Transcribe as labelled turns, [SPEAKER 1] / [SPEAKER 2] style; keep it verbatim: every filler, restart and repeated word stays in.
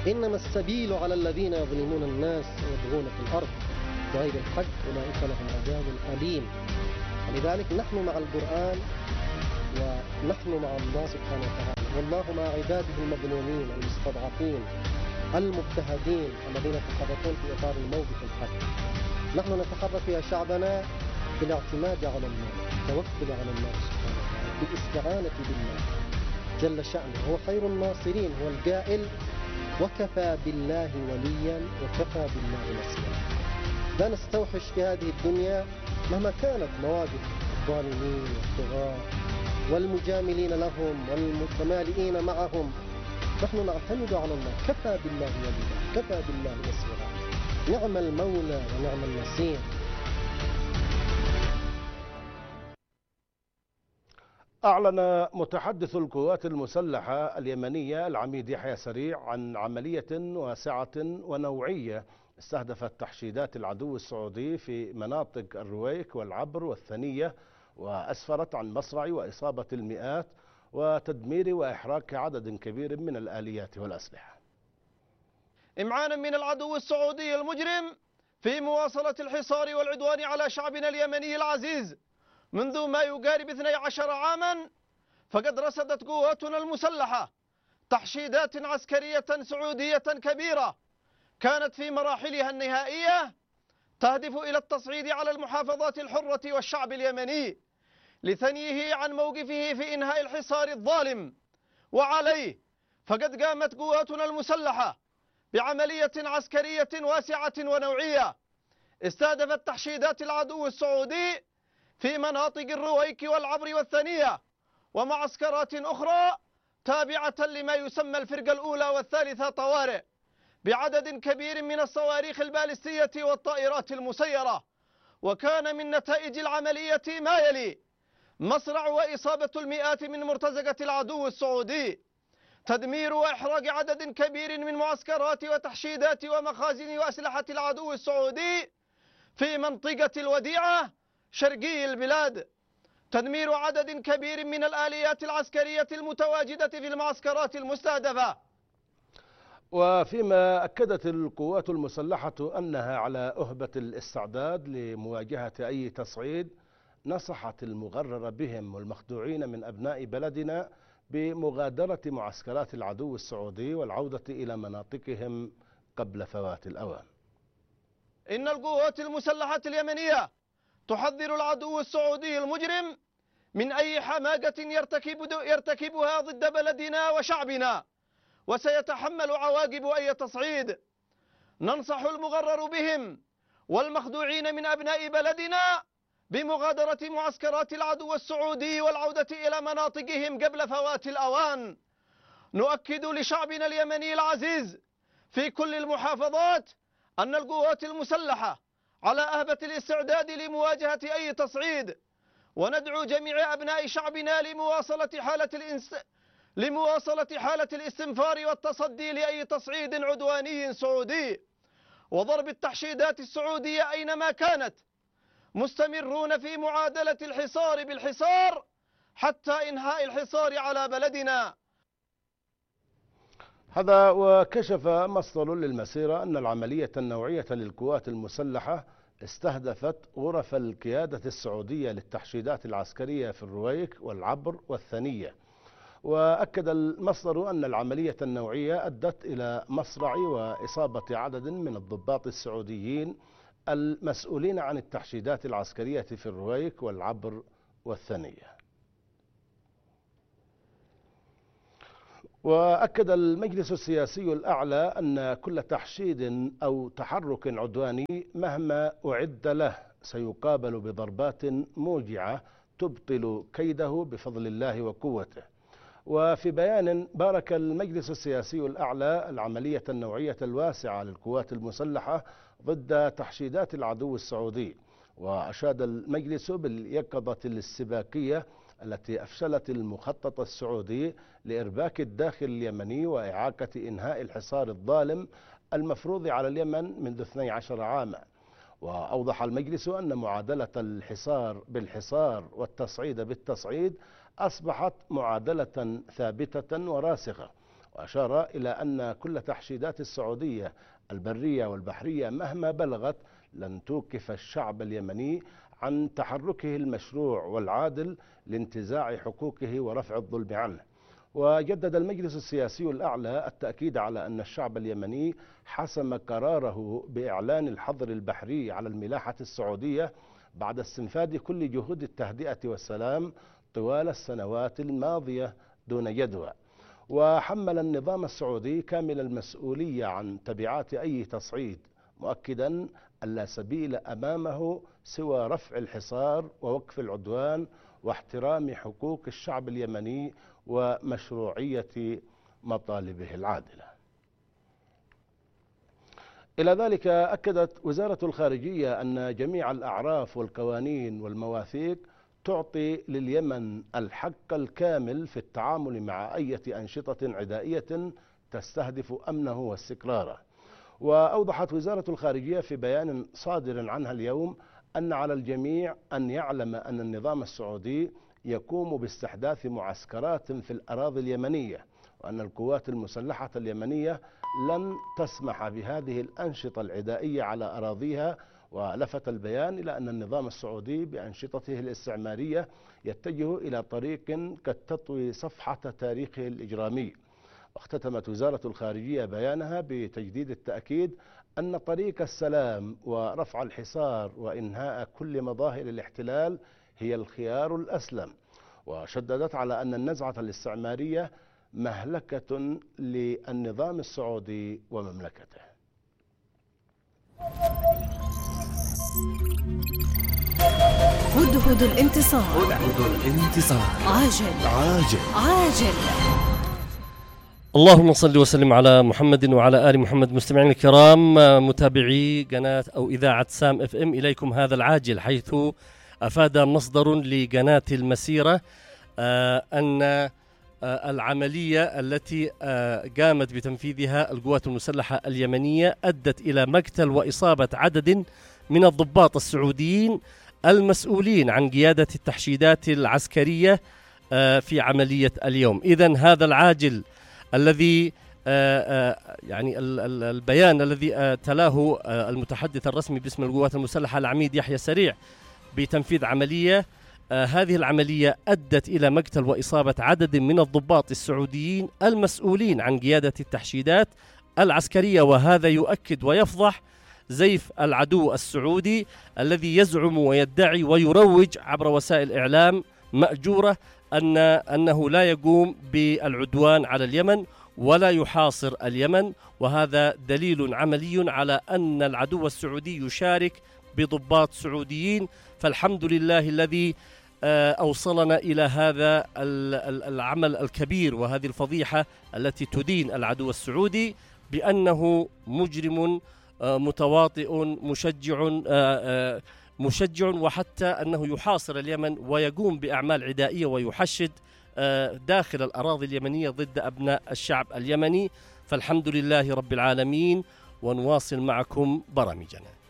[SPEAKER 1] إنما السبيل على الذين يظلمون الناس ويبغون في الأرض بغير الحق أولئك لهم عذاب أليم. ولذلك نحن مع القرآن ونحن مع الله سبحانه وتعالى، والله مع عباده المظلومين المستضعفين المضطهدين الذين يتحركون في إطار الموقف الحق. نحن نتحرك يا شعبنا بالاعتماد على الله، التوكل على الله سبحانه وتعالى، بالاستعانة بالله جل شأنه، هو خير الناصرين، هو القائل وكفى بالله وليا وكفى بالله نصيرا. لا نستوحش في هذه الدنيا مهما كانت مواقف الظالمين والطغاة والمجاملين لهم والمتمالئين معهم، نحن نعتمد على الله، كفى بالله وليا كفى بالله نصيرا، نعم المولى ونعم النصير.
[SPEAKER 2] أعلن متحدث القوات المسلحة اليمنية العميد يحيى سريع عن عملية واسعة ونوعية استهدفت تحشيدات العدو السعودي في مناطق الرويك والعبر والثنية، وأسفرت عن مصرع وإصابة المئات وتدمير وإحراق عدد كبير من الآليات والأسلحة.
[SPEAKER 3] إمعانا من العدو السعودي المجرم في مواصلة الحصار والعدوان على شعبنا اليمني العزيز منذ ما يقارب اثني عشر عاما، فقد رصدت قواتنا المسلحة تحشيدات عسكرية سعودية كبيرة كانت في مراحلها النهائية تهدف إلى التصعيد على المحافظات الحرة والشعب اليمني لثنيه عن موقفه في إنهاء الحصار الظالم وعليه. فقد قامت قواتنا المسلحة بعملية عسكرية واسعة ونوعية استهدفت تحشيدات العدو السعودي في مناطق الرويك والعبر والثنية ومعسكرات أخرى تابعة لما يسمى الفرقة الأولى والثالثة طوارئ بعدد كبير من الصواريخ البالستية والطائرات المسيرة. وكان من نتائج العملية ما يلي: مصرع وإصابة المئات من مرتزقة العدو السعودي، تدمير وإحراق عدد كبير من معسكرات وتحشيدات ومخازن وأسلحة العدو السعودي في منطقة الوديعة شرقي البلاد، تدمير عدد كبير من الآليات العسكرية المتواجدة في المعسكرات المستهدفة.
[SPEAKER 2] وفيما أكدت القوات المسلحة أنها على أهبة الاستعداد لمواجهة أي تصعيد، نصحت المغرر بهم والمخدوعين من أبناء بلدنا بمغادرة معسكرات العدو السعودي والعودة إلى مناطقهم قبل فوات الأوان.
[SPEAKER 3] إن القوات المسلحة اليمنية تحذر العدو السعودي المجرم من أي حماقة يرتكب يرتكبها ضد بلدنا وشعبنا، وسيتحمل عواقب أي تصعيد. ننصح المغرر بهم والمخدوعين من أبناء بلدنا بمغادرة معسكرات العدو السعودي والعودة إلى مناطقهم قبل فوات الأوان. نؤكد لشعبنا اليمني العزيز في كل المحافظات أن القوات المسلحة على أهبة الاستعداد لمواجهة أي تصعيد، وندعو جميع أبناء شعبنا لمواصلة حالة الإنس... لمواصلة حالة الاستنفار والتصدي لأي تصعيد عدواني سعودي وضرب التحشيدات السعودية أينما كانت، مستمرون في معادلة الحصار بالحصار حتى إنهاء الحصار على بلدنا.
[SPEAKER 2] هذا وكشف مصدر للمسيرة أن العملية النوعية للقوات المسلحة استهدفت غرف القيادة السعودية للتحشيدات العسكرية في الرويك والعبر والثنية. وأكد المصدر أن العملية النوعية أدت إلى مصرع وإصابة عدد من الضباط السعوديين المسؤولين عن التحشيدات العسكرية في الرويك والعبر والثنية. وأكد المجلس السياسي الأعلى أن كل تحشيد أو تحرك عدواني مهما أعد له سيقابل بضربات موجعة تبطل كيده بفضل الله وقوته. وفي بيان بارك المجلس السياسي الأعلى العملية النوعية الواسعة للقوات المسلحة ضد تحشيدات العدو السعودي، وأشاد المجلس باليقظة الاستباقية التي أفشلت المخطط السعودي لإرباك الداخل اليمني وإعاقة إنهاء الحصار الظالم المفروض على اليمن منذ اثني عشر عاما. وأوضح المجلس أن معادلة الحصار بالحصار والتصعيد بالتصعيد أصبحت معادلة ثابتة وراسخة، وأشار إلى أن كل تحشيدات السعودية البرية والبحرية مهما بلغت لن توقف الشعب اليمني عن تحركه المشروع والعادل لانتزاع حقوقه ورفع الظلم عنه. وجدد المجلس السياسي الأعلى التأكيد على أن الشعب اليمني حسم قراره بإعلان الحظر البحري على الملاحة السعودية بعد استنفاذ كل جهود التهدئة والسلام طوال السنوات الماضية دون جدوى. وحمل النظام السعودي كامل المسؤولية عن تبعات أي تصعيد، مؤكدا أن لا سبيل أمامه سوى رفع الحصار ووقف العدوان واحترام حقوق الشعب اليمني ومشروعية مطالبه العادلة. إلى ذلك أكدت وزارة الخارجية أن جميع الأعراف والقوانين والمواثيق تعطي لليمن الحق الكامل في التعامل مع أي أنشطة عدائية تستهدف أمنه واستقراره. وأوضحت وزارة الخارجية في بيان صادر عنها اليوم أن على الجميع أن يعلم أن النظام السعودي يقوم باستحداث معسكرات في الأراضي اليمنية، وأن القوات المسلحة اليمنية لن تسمح بهذه الأنشطة العدائية على أراضيها. ولفت البيان إلى أن النظام السعودي بأنشطته الاستعمارية يتجه إلى طريق قد تطوي صفحة تاريخه الإجرامي. واختتمت وزارة الخارجية بيانها بتجديد التأكيد أن طريق السلام ورفع الحصار وإنهاء كل مظاهر الاحتلال هي الخيار الأسلم. وشددت على أن النزعة الاستعمارية مهلكة للنظام السعودي ومملكته.
[SPEAKER 4] هدهد الانتصار.
[SPEAKER 5] هدهد الانتصار.
[SPEAKER 4] عاجل
[SPEAKER 5] عاجل
[SPEAKER 4] عاجل.
[SPEAKER 6] اللهم صل وسلم على محمد وعلى آل محمد. مستمعين الكرام، متابعي قناة أو إذاعة سام اف ام، إليكم هذا العاجل، حيث أفاد مصدر لقناة المسيرة آه أن آه العملية التي آه قامت بتنفيذها القوات المسلحة اليمنية أدت إلى مقتل وإصابة عدد من الضباط السعوديين المسؤولين عن قيادة التحشيدات العسكرية آه في عملية اليوم. إذن هذا العاجل الذي آآ آآ يعني البيان الذي تلاه المتحدث الرسمي باسم القوات المسلحة العميد يحيى سريع بتنفيذ عملية، هذه العملية أدت إلى مقتل وإصابة عدد من الضباط السعوديين المسؤولين عن قيادة التحشيدات العسكرية. وهذا يؤكد ويفضح زيف العدو السعودي الذي يزعم ويدعي ويروج عبر وسائل إعلام مأجورة أن أنه لا يقوم بالعدوان على اليمن ولا يحاصر اليمن. وهذا دليل عملي على أن العدو السعودي يشارك بضباط سعوديين. فالحمد لله الذي أوصلنا إلى هذا العمل الكبير وهذه الفضيحة التي تدين العدو السعودي بأنه مجرم متواطئ مشجع مشجع وحتى أنه يحاصر اليمن ويقوم بأعمال عدائية ويحشد داخل الأراضي اليمنية ضد أبناء الشعب اليمني. فالحمد لله رب العالمين، ونواصل معكم برامجنا.